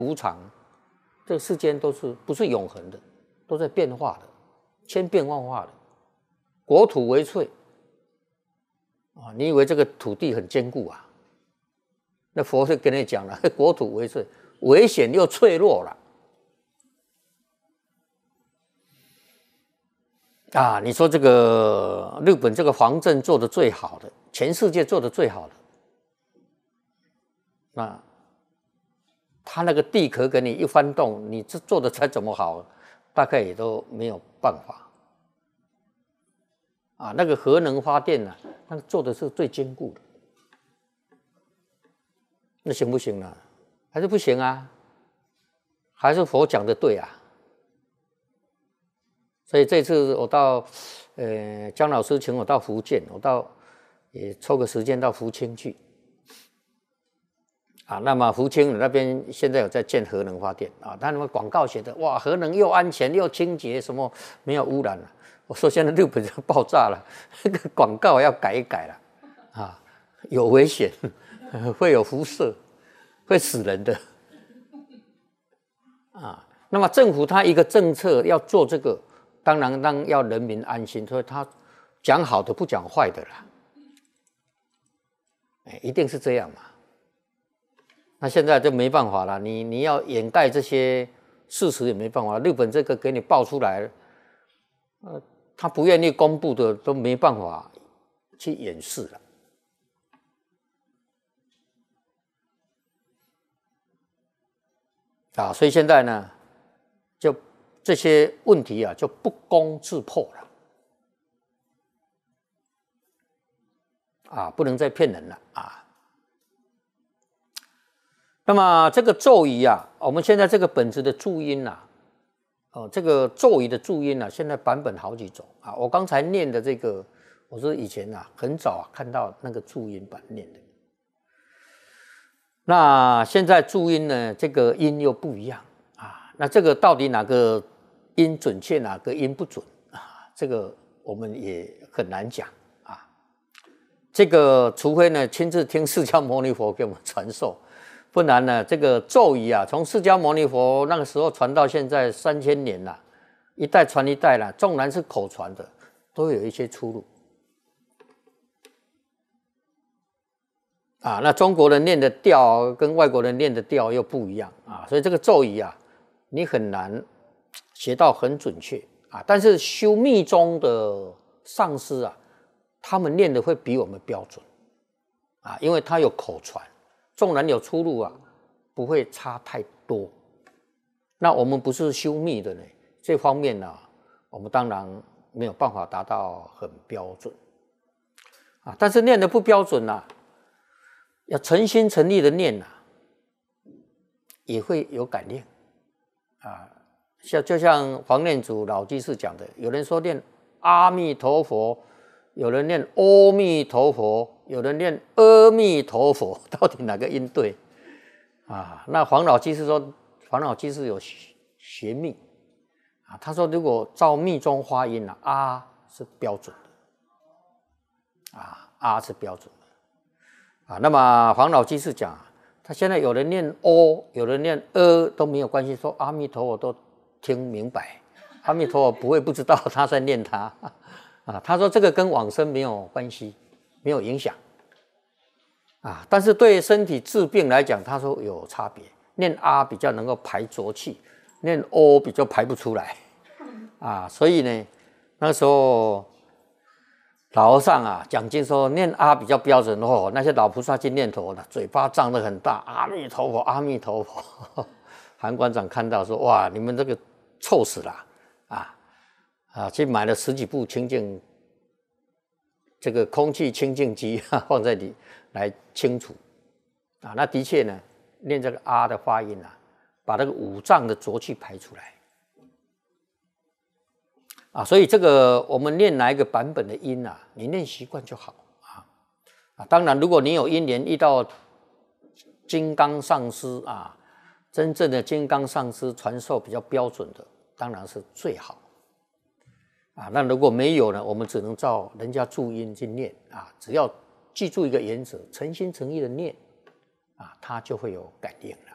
无常，这个世间不是永恒的，都在变化的，千变万化的。国土为脆啊，你以为这个土地很坚固啊？那佛就跟你讲了，国土为脆，危险又脆弱了。啊，你说这个日本这个防震做的最好的，全世界做的最好的，那他那个地壳给你一翻动，你这做的再怎么好，大概也都没有办法。啊，那个核能发电呢，那个做的是最坚固的，那行不行呢？还是不行啊？还是佛讲的对啊？所以这次我到姜老师请我到福建，我也抽个时间到福清去。啊，那么福清那边现在有在建核能发电啊，他们广告写的哇，核能又安全又清洁，什么没有污染了。我说现在日本就爆炸了，那个广告要改一改了啊，有危险，会有辐射，会死人的啊。那么政府他一个政策要做这个，当然要人民安心，所以他讲好的不讲坏的啦，一定是这样嘛。那现在就没办法了，你要掩盖这些事实也没办法。日本这个给你爆出来，他不愿意公布的都没办法去掩饰了。啊，所以现在呢，就这些问题啊，就不攻自破了。啊，不能再骗人了啊。那么这个咒语啊，我们现在这个本子的注音啊，这个咒语的注音啊，现在版本好几种啊。我刚才念的这个，我是以前啊很早看到那个注音版念的。那现在注音呢，这个音又不一样啊。那这个到底哪个音准确，哪个音不准啊？这个我们也很难讲啊。这个除非呢亲自听释迦牟尼佛给我们传授。不然呢，这个咒语啊，从释迦牟尼佛那个时候传到现在3000年了，一代传一代了，纵然是口传的，都有一些出入。啊，那中国人念的调跟外国人念的调又不一样啊，所以这个咒语啊，你很难学到很准确啊。但是修密宗的上师啊，他们念的会比我们标准啊，因为他有口传。纵然有出入啊，不会差太多。那我们不是修密的呢，这方面呢，我们当然没有办法达到很标准啊。但是念的不标准啊，要诚心诚意的念啊，也会有感应啊。就像黄念祖老居士讲的，有人说念阿弥陀佛，有人念阿弥陀佛。有人念阿弥陀佛，到底哪个音对啊？那黄老居士说，黄老居士有学密啊，他说如果照密宗发音啊，啊是标准的啊是标准的啊。那么黄老居士讲，他现在有人念哦，有人念都没有关系，说阿弥陀佛都听明白，阿弥陀佛不会不知道他在念他啊。他说这个跟往生没有关系。没有影响啊，但是对身体治病来讲，他说有差别。念啊比较能够排浊气，念哦比较排不出来啊。所以呢，那时候老和尚啊讲经说念啊比较标准哦，那些老菩萨去念佛的，嘴巴张得很大，阿弥陀佛，阿弥陀佛。韩馆长看到说：“哇，你们这个臭死了啊！去买了10几部清净。”这个空气清净机放在里来清除啊，那的确呢，念这个啊的发音啊，把那个五脏的浊气排出来啊，所以这个我们念哪一个版本的音啊，你念习惯就好啊。当然，如果你有因缘遇到金刚上师啊，真正的金刚上师传授比较标准的，当然是最好。啊，那如果没有呢，我们只能照人家注音去念啊。只要记住一个原则，诚心诚意的念啊，它就会有感应了。